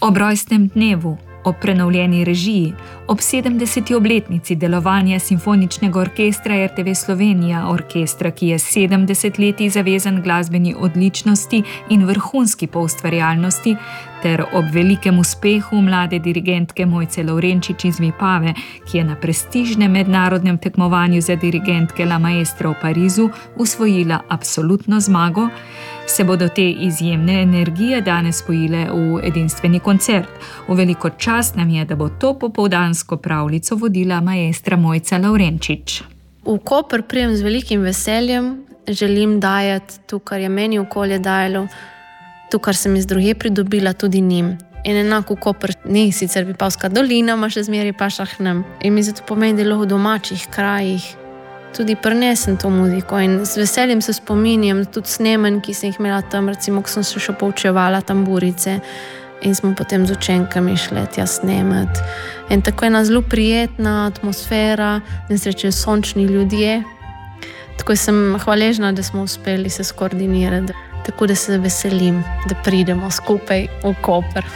Ob rojstnem dnevu, ob prenovljeni režiji, ob 70. obletnici delovanja Simfoničnega orkestra RTV Slovenija, orkestra, ki je 70 letij zavezan glasbeni odličnosti in vrhunski poustvarjalnosti, ter ob velikem uspehu mlade dirigentke Mojce Lavrenčič iz Vipave, ki je na prestižnem mednarodnem tekmovanju za dirigentke La Maestra v Parizu usvojila absolutno zmago, se bodo te izjemne energije danes spojile v edinstveni koncert. V veliko čast nam je, da bo to popoldansko pravljico vodila maestra Mojca Lavrenčič. V Koper prijem z velikim veseljem, želim dajati to, kar je meni okolje dajalo, to, kar sem iz druge pridobila, tudi njim. In enako Koper ni sicer Vipavska dolina, ima še zmeraj pa Šahnem. In mi zato pomeni, da lahko v domačih krajih tudi prinesem to muziko in z veseljem se spominjam tudi snemanj, ki sem jih imela tam, recimo, ko sem se še poučevala tamburice in smo potem z učenkami šli tja snemati. In tako je ena zelo prijetna atmosfera, nesreče sončni ljudje. Tako sem hvaležna, da smo uspeli se skoordinirati, tako da se veselim, da pridemo skupaj v Koper.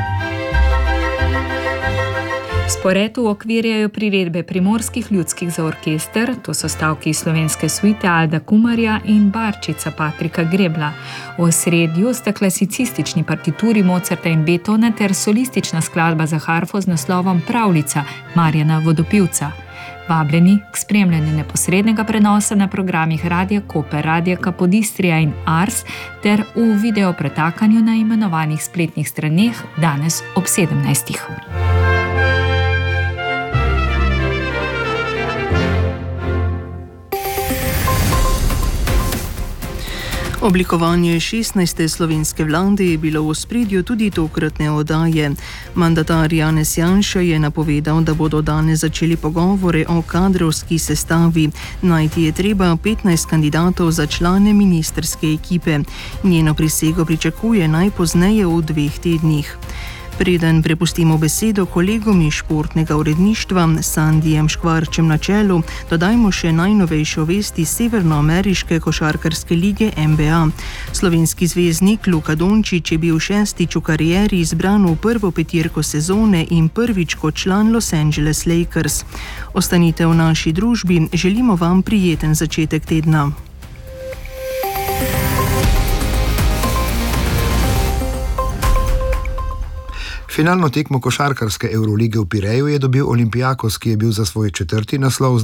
Spored uokvirjajo priredbe Primorskih ljudskih za orkester, to so stavki slovenske suite Alda Kumarja in Barčica Patrika Grebla. V osredju sta klasicistični partituri Mozarta in Beethovna ter solistična skladba za harfo z naslovom Pravljica Marjana Vodopivca. Vabljeni k spremljanju neposrednega prenosa na programih Radia Koper, Radia Kapodistrija in Ars ter v video pretakanju na imenovanih spletnih straneh danes ob 17. Oblikovanje 16. slovenske vlade je bilo v ospredju tudi tokratne oddaje. Mandatar Janez Janša je napovedal, da bodo danes začeli pogovore o kadrovski sestavi. Najti je treba 15 kandidatov za člane ministrske ekipe. Njeno prisego pričakuje najpozneje v 2 tednih. Preden prepustimo besedo kolegom iz športnega uredništva s Sandijem Škvarčem na čelu, dodajmo še najnovejšo vest iz severnoameriške košarkarske lige NBA. Slovenski zvezdnik Luka Dončić je bil 6. v karieri izbran v prvo petirko sezone in prvič kot član Los Angeles Lakers. Ostanite v naši družbi, želimo vam prijeten začetek tedna. Finalno tekmo košarkarske Evrolige v Pireju je dobil Olympiakos, ki je bil za svoj 4. naslov z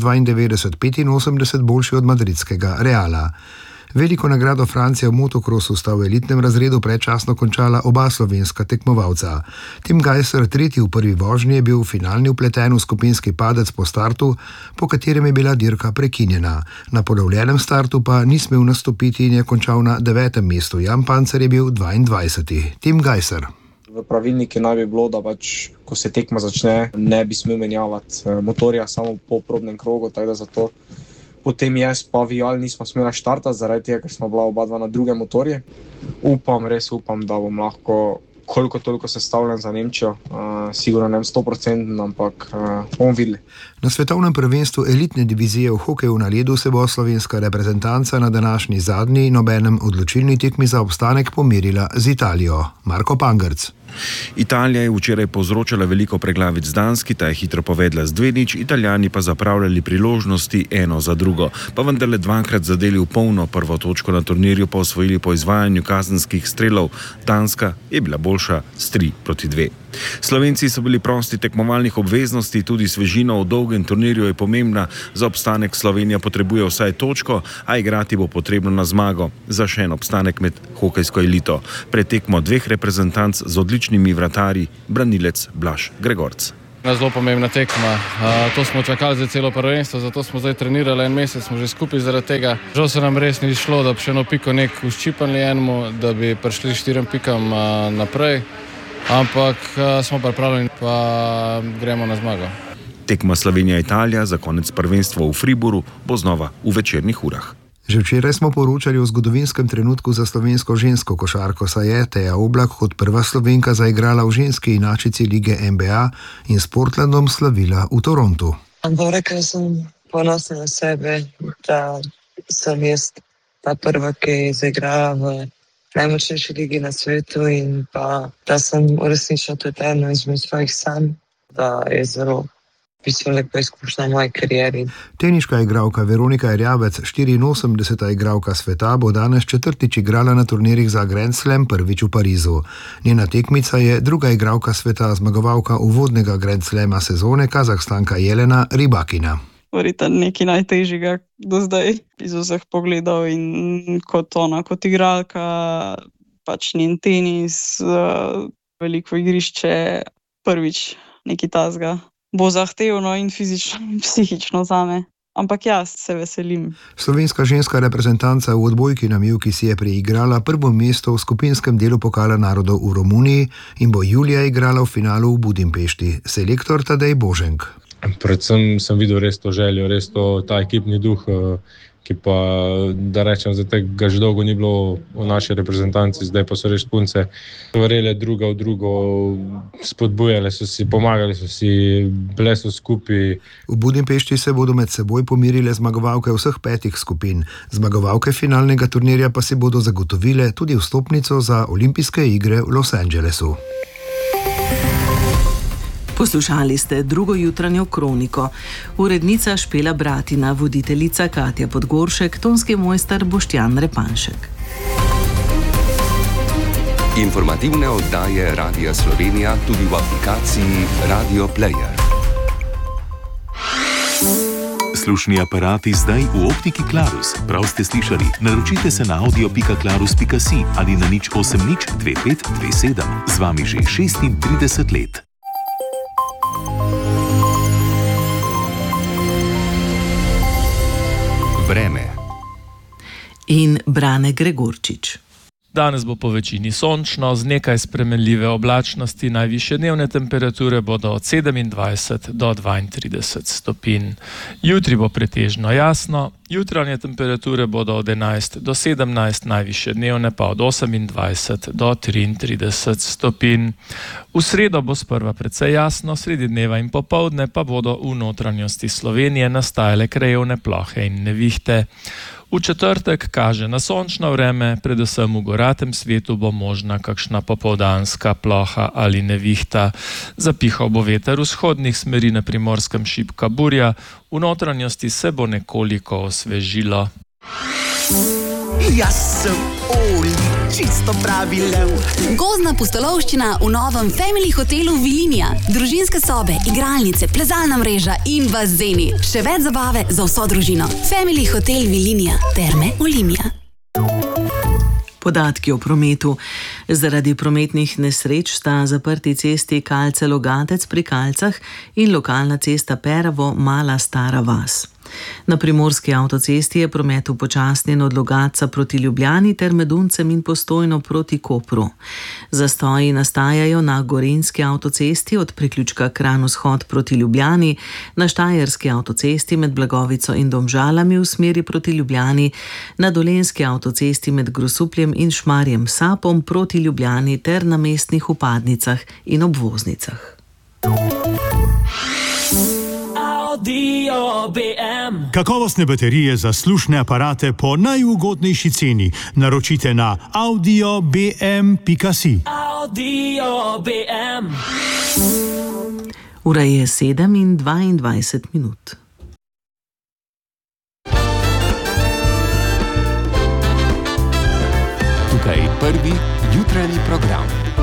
92-85 boljši od madridskega Reala. Veliko nagrado Francije v motokrosu sta v elitnem razredu predčasno končala oba slovenska tekmovalca. Tim Gajser, 3. v prvi vožnji, je bil v finalni vpleten v skupinski padec po startu, po katerem je bila dirka prekinjena. Na ponovljenem startu pa ni smel nastopiti in je končal na 9. mestu. Jan Pancer je bil 22. Tim Gajser. V pravilniki naj bi bilo, da ko se tekma začne, ne bi smel menjavati motorja samo po probnem krogu, tako da zato potem jaz pa Vial nismo smela štartati, zaradi tega, ker smo bila oba dva na drugem motorju. Res upam, da bom lahko koliko toliko sestavljen za Nemčijo, sigurno ne 100%, ampak bomo videli. Na svetovnem prvenstvu elitne divizije v hokeju na ledu se bo slovenska reprezentanca na današnji zadnji in obenem odločilni tekmi za obstanek pomerila z Italijo. Marko Pangrc. Italija je včeraj povzročala veliko preglavic Danski, ta je hitro povedla z 2:0, Italijani pa zapravljali priložnosti eno za drugo, pa vendarle dvakrat zadeli v polno prvo točko na turnirju, pa osvojili po izvajanju kazenskih strelov. Danska je bila boljša s 3-2. Slovenci so bili prosti tekmovalnih obveznosti, tudi svežina v dolgem turnirju je pomembna. Za obstanek Slovenija potrebuje vsaj točko, a igrati bo potrebno na zmago za še en obstanek med hokejsko elito. Pred tekmo 2 reprezentanc z odličnimi vratarji, branilec Blaž Gregorc. Zelo pomembna tekma. To smo čakali za celo prvenstvo, zato smo zdaj trenirali 1 mesec, smo že skupaj zaradi tega. Žal se nam res ni šlo, da bi še eno piko uščipali enemu, da bi prišli 4 pikam naprej. Ampak smo pripravljeni, pa gremo na zmago. Tekma Slovenija-Italija za konec prvenstva v Fribourgu bo znova v večernih urah. Že včeraj smo poročali o zgodovinskem trenutku za slovensko žensko košarko, saj je Teja Oblak kot prva Slovenka zaigrala v ženski inačici lige NBA in s Portlandom slavila v Torontu. Rekla sem ponosna na sebe, da sem jaz ta prva, ki je zaigrala v najmočnejši ligi na svetu in pa, da sem uresničila tudi eno izmed svojih sanj, da je zelo lepa izkušnja v moji karieri. Teniška igralka Veronika Erjavec, 84. igralka sveta, bo danes četrtič igrala na turnirjih za Grand Slam, prvič v Parizu. Njena tekmica je druga igralka sveta, zmagovalka uvodnega Grand Slama sezone, Kazahstanka Jelena Rybakina. Verjetno nekaj najtežjega do zdaj iz vseh pogledov in kot igralka, pač njen tenis, veliko igrišče, prvič nekaj tazga. Bo zahtevno in fizično in psihično zame. Ampak jaz se veselim. Slovenska ženska reprezentanca v odbojki na mivki si je priigrala prvo mesto v skupinskem delu Pokala narodov v Romuniji in bo julija igrala v finalu v Budimpešti. Selektor Tadej Boženk. Predvsem sem videl res to željo, res to, ta ekipni duh, ki pa, da rečem, zdaj tega že dolgo ni bilo v naši reprezentanci, zdaj pa so res punce verjele druga v drugo, spodbujale so si, pomagali so si, bile so skupaj. V Budimpešti se bodo med seboj pomirile zmagovalke vseh 5 skupin. Zmagovalke finalnega turnirja pa si bodo zagotovile tudi vstopnico za olimpijske igre v Los Angelesu. Poslušali ste drugo jutranjo kroniko. Urednica Špela Bratina, voditeljica Katja Podgoršek, tonski mojster Boštjan Repanšek. Informativne oddaje Radia Slovenija tudi v aplikaciji Radio Player. Slušni aparati zdaj v optiki Clarus. Prav ste slišali. Naročite se na audio.clarus.si ali na 080 25 27. Z vami že 36 let. Vreme. In Brane Gregorčič. Danes bo po večini sončno, z nekaj spremenljive oblačnosti, najvišje dnevne temperature bodo od 27 do 32 stopinj. Jutri bo pretežno jasno, jutranje temperature bodo od 11 do 17, najvišje dnevne pa od 28 do 33 stopinj. V sredo bo sprva precej jasno, sredi dneva in popoldne pa bodo v notranjosti Slovenije nastajale krajevne plohe in nevihte. V četrtek kaže na sončno vreme, predvsem v goratem svetu bo možna kakšna popoldanska ploha ali nevihta. Zapihal bo veter vzhodnih smeri, na Primorskem šibka burja, v notranjosti se bo nekoliko osvežilo. Jaz sem Oli, čisto pravi lev. Gozdna pustolovščina v novem Family hotelu Vilinija. Družinske sobe, igralnice, plezalna mreža in bazeni. Še več zabave za vso družino. Family hotel Vilinija. Terme Olimia. Podatki o prometu. Zaradi prometnih nesreč sta zaprti cesti Kalce-Logatec pri Kalcah in lokalna cesta Peravo Mala Stara Vas. Na primorski avtocesti je promet upočasnjen od Logatca proti Ljubljani ter med Uncem in Postojno proti Kopru. Zastoji nastajajo na gorenjski avtocesti od priključka Kranj-Vzhod proti Ljubljani, na štajerski avtocesti med Blagovico in Domžalami v smeri proti Ljubljani, na dolenjski avtocesti med Grosupljem in Šmarjem Sapom proti Ljubljani ter na mestnih vpadnicah in obvoznicah. Kakovostne baterije za slušne aparate po najugodnejši ceni naročite na audio.bm.si. Ura je 7:22. Tukaj prvi jutranji program.